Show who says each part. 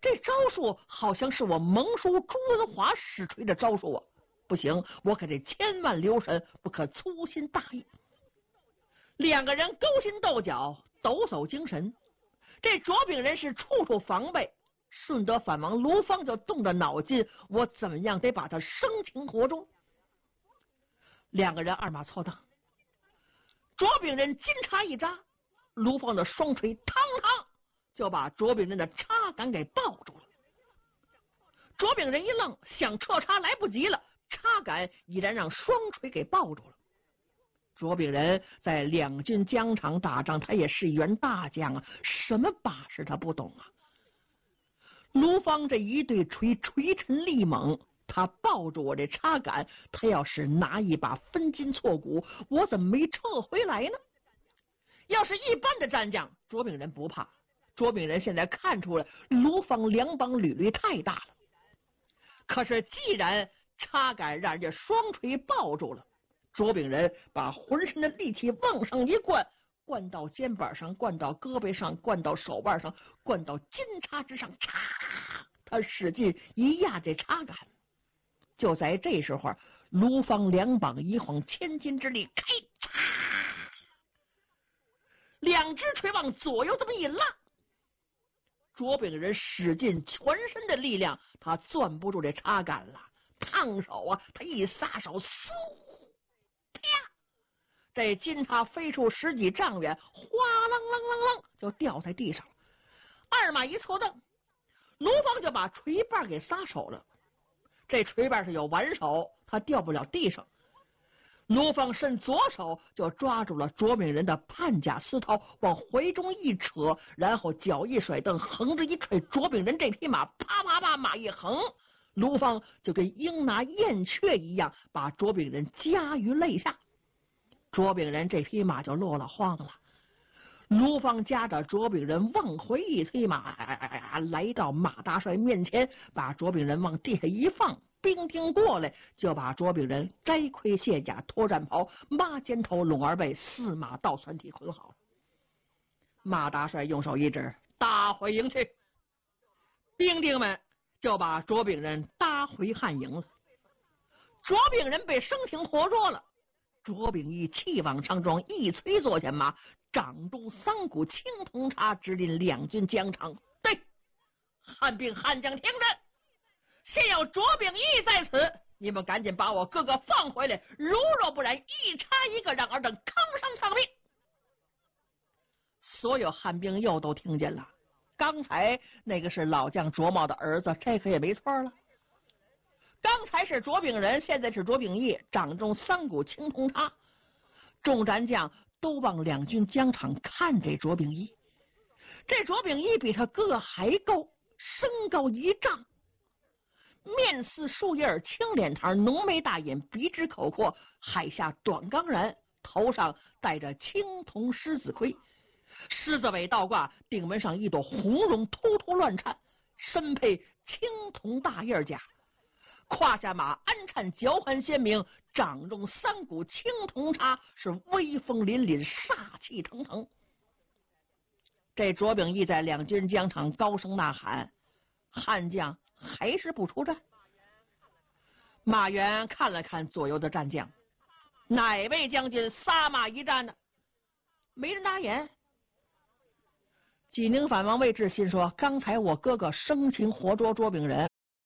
Speaker 1: 这招数好像是我盟叔朱文华使出的招数啊！不行，我可得千万留神，不可粗心大意。两个人勾心斗角，抖擞精神。这卓炳仁是处处防备，顺德反王卢芳就动着脑筋，我怎么样得把他生擒活捉。两个人二马错档，卓炳仁金叉一扎，卢芳的双锤嘡嘡就把卓炳仁的叉杆给抱住了。卓炳仁一愣，想撤叉来不及了，叉杆已然让双锤给抱住了。卓炳仁在两军疆场打仗，他也是一员大将啊，什么把式他不懂啊。卢芳这一对锤锤沉力猛，他抱住我这叉杆，他要是拿一把分筋错骨，我怎么没撤回来呢？要是一般的战将，卓炳仁不怕。卓炳仁现在看出来卢芳两膀履履太大了，可是既然叉杆让人家双锤抱住了，卓炳仁把浑身的力气往上一灌，灌到肩膀上，灌到胳膊上，灌到手腕上，灌到金叉之上，嚓！他使劲一压这叉杆。就在这时候，卢芳两膀一晃千斤之力，开嚓！两只锤往左右这么一拉，卓炳仁使尽全身的力量，他攥不住这叉杆了，烫手啊！他一撒手，嗖！啪！这金叉飞出10几丈远，哗啷啷啷啷就掉在地上。二马一错蹬，卢芳就把锤把给撒手了。这锤把是有挽手，他掉不了地上。卢芳伸左手就抓住了卓炳仁的半甲丝绦，往怀中一扯，然后脚一甩蹬，横着一踹，卓炳仁这匹马啪啪啪马一横，卢芳就跟鹰拿燕雀一样，把卓炳仁夹于肋下。卓炳仁这匹马就落了荒了。卢芳夹着卓炳仁往回一催马，来到马大帅面前，把卓炳仁往地下一放，兵丁过来就把卓炳仁摘盔卸甲，脱战袍，抹肩头，拢儿背，4马倒船体捆好了。马大帅用手一指，搭回营去。兵丁们就把卓炳仁搭回汉营了。卓炳仁被生擒活捉了。卓炳义气往上撞，一催坐下马，掌中3股青铜叉，直领两军疆场。对，汉兵汉将听着，现有卓炳义在此，你们赶紧把我哥哥放回来，如若不然，一叉一个，让尔等坑上丧命。所有汉兵又都听见了，刚才那个是老将卓茂的儿子，这可也没错了。刚才是卓炳仁，现在是卓炳义，掌中3股青铜叉。众战将都往两军疆场看这卓炳义。这卓炳义比他哥哥还高，身高1丈，面似树叶，青脸膛，浓眉大眼，鼻直口阔，海下短钢髯，头上戴着青铜狮子盔，狮子尾倒挂，顶门上一朵红绒突突乱颤，身配青铜大叶甲，胯下马鞍颤，脚环鲜明，掌中3股青铜叉，是威风凛凛，煞气腾腾。这卓炳义在两军疆场高声呐喊，汉将还是不出战。马援看了看左右的战将，哪位将军撒马一战呢？没人答言。济宁反王魏志心说，刚才我哥哥生擒活捉卓炳仁，